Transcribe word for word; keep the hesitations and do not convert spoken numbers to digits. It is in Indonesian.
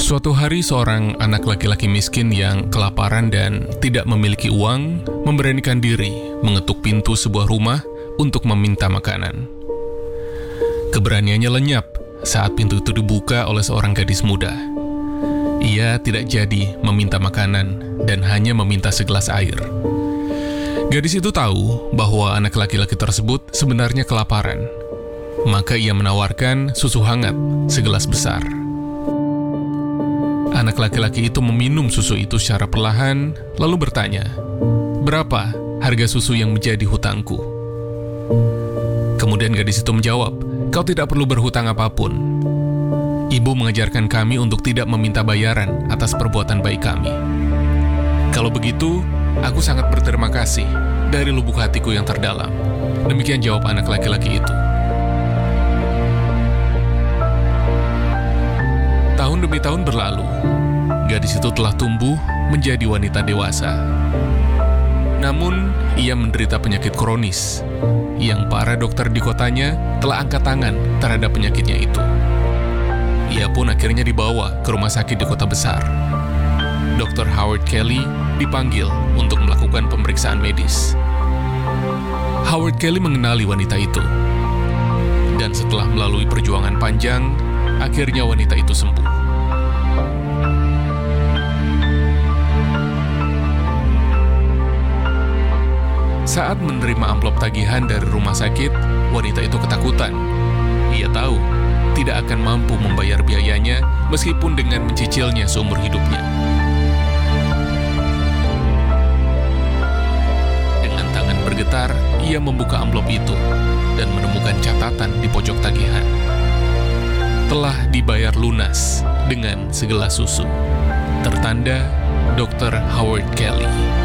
Suatu hari seorang anak laki-laki miskin yang kelaparan dan tidak memiliki uang memberanikan diri mengetuk pintu sebuah rumah untuk meminta makanan. Keberaniannya lenyap saat pintu itu dibuka oleh seorang gadis muda. Ia tidak jadi meminta makanan dan hanya meminta segelas air. Gadis itu tahu bahwa anak laki-laki tersebut sebenarnya kelaparan. Maka ia menawarkan susu hangat segelas besar. Anak laki-laki itu meminum susu itu secara perlahan, lalu bertanya, "Berapa harga susu yang menjadi hutangku?" Kemudian gadis itu menjawab, "Kau tidak perlu berhutang apapun. Ibu mengajarkan kami untuk tidak meminta bayaran atas perbuatan baik kami. Kalau begitu, aku sangat berterima kasih dari lubuk hatiku yang terdalam." Demikian jawab anak laki-laki itu. Tahun demi tahun berlalu, gadis itu telah tumbuh menjadi wanita dewasa. Namun, ia menderita penyakit kronis, yang para dokter di kotanya telah angkat tangan terhadap penyakitnya itu. Ia pun akhirnya dibawa ke rumah sakit di kota besar. dokter Howard Kelly dipanggil untuk melakukan pemeriksaan medis. Howard Kelly mengenali wanita itu, dan setelah melalui perjuangan panjang, akhirnya wanita itu sembuh. Saat menerima amplop tagihan dari rumah sakit, wanita itu ketakutan. Ia tahu tidak akan mampu membayar biayanya meskipun dengan mencicilnya seumur hidupnya. Dengan tangan bergetar, ia membuka amplop itu dan menemukan catatan di pojok tagihan. Telah dibayar lunas dengan segelas susu. Tertanda dokter Howard Kelly.